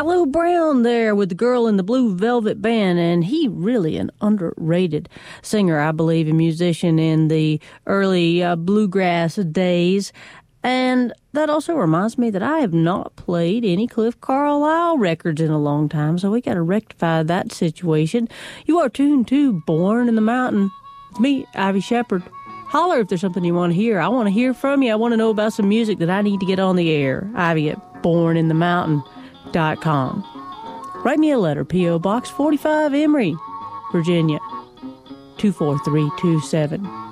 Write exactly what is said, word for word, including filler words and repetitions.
Shiloh Brown there with the Girl in the Blue Velvet Band, and he really an underrated singer, I believe, and musician in the early uh, bluegrass days. And that also reminds me that I have not played any Cliff Carlisle records in a long time, so we got to rectify that situation. You are tuned to Born in the Mountain with me, Ivy Shepherd. Holler if there's something you want to hear. I want to hear from you. I want to know about some music that I need to get on the air. Ivy at born in the mountain dot com. Write me a letter, P O. Box forty-five, Emory, Virginia, two four three two seven.